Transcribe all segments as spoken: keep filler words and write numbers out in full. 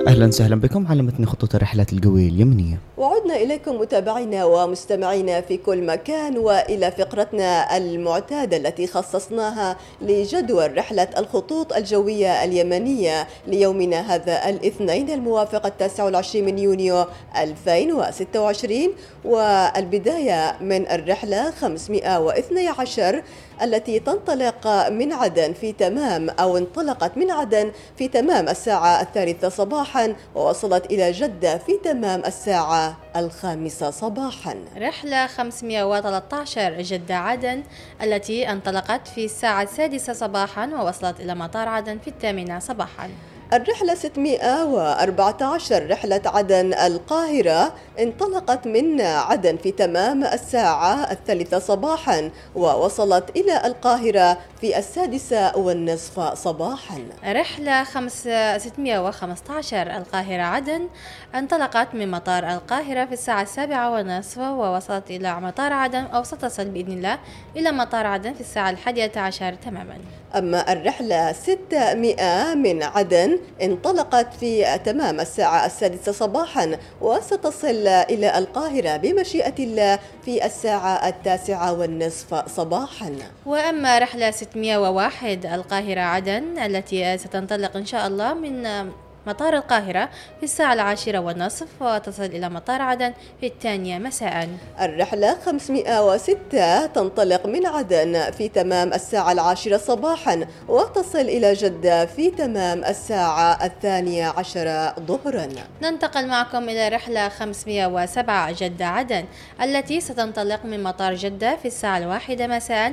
أهلا وسهلا بكم على متن خطوط الرحلات القوية اليمنية. وعدنا إليكم متابعينا ومستمعينا في كل مكان وإلى فقرتنا المعتادة التي خصصناها لجدول رحلة الخطوط الجوية اليمنية ليومنا هذا الاثنين الموافق التاسع والعشرين من يونيو ألفين وستة وعشرين، والبداية من الرحلة خمسمائة واثني عشر التي تنطلق من عدن في تمام أو انطلقت من عدن في تمام الساعة الثالثة صباحا ووصلت إلى جدة في تمام الساعة الخامسة صباحا. رحلة خمسمائة وثلاثة عشر جدة عدن التي انطلقت في الساعة السادسة صباحا ووصلت إلى مطار عدن في الثامنة صباحا. الرحلة ستمائة وأربعة عشر رحلة عدن القاهرة انطلقت من عدن في تمام الساعة الثالثة صباحا ووصلت إلى القاهرة في السادسة والنصف صباحا. رحلة ستمائة وخمسة عشر القاهرة عدن انطلقت من مطار القاهرة في الساعة السابعة والنصف ووصلت إلى مطار عدن أو ستصل بإذن الله إلى مطار عدن في الساعة الحادية عشر تماما. أما الرحلة ستمائة من عدن انطلقت في تمام الساعة السادسة صباحا وستصل إلى القاهرة بمشيئة الله في الساعة التاسعة والنصف صباحا. وأما رحلة ستمائة وواحد القاهرة عدن التي ستنطلق إن شاء الله من مطار القاهرة في الساعة العاشرة والنصف وتصل إلى مطار عدن في الثانية مساء. الرحلة خمسمائة وستة تنطلق من عدن في تمام الساعة العاشرة صباحا وتصل إلى جدة في تمام الساعة الثانية عشرة ظهرا. ننتقل معكم إلى رحلة خمسمائة وسبعة جدة عدن التي ستنطلق من مطار جدة في الساعة الواحدة مساء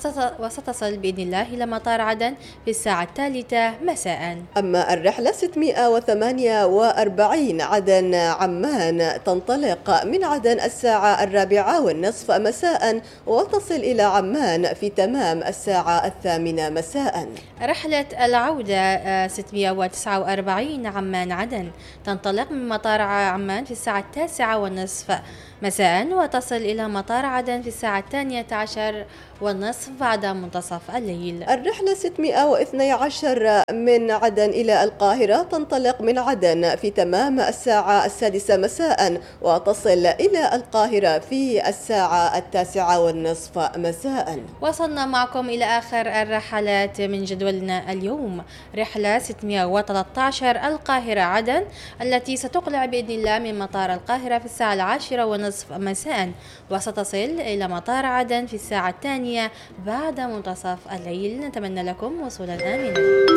وستصل بإذن الله إلى مطار عدن في الساعة الثالثة مساء. أما الرحلة ستمائة وثمانية وأربعين عدن عمان تنطلق من عدن الساعة الرابعة والنصف مساء وتصل إلى عمان في تمام الساعة الثامنة مساء. رحلة العودة ستمائة وتسعة وأربعين عمان عدن تنطلق من مطار عمان في الساعة التاسعة والنصف مساء وتصل إلى مطار عدن في الساعة الثانية عشر والنصف بعد منتصف الليل. الرحلة ستمائة واثني عشر من عدن إلى القاهرة تنطلق من عدن في تمام الساعة السادسة مساء وتصل إلى القاهرة في الساعة التاسعة والنصف مساء. وصلنا معكم إلى آخر الرحلات من جدولنا اليوم، رحلة ستمائة وثلاثة عشر القاهرة عدن التي ستقلع بإذن الله من مطار القاهرة في الساعة العاشرة ونصف مساء وستصل إلى مطار عدن في الساعة الثانية بعد منتصف الليل. نتمنى لكم وصولا آمنا.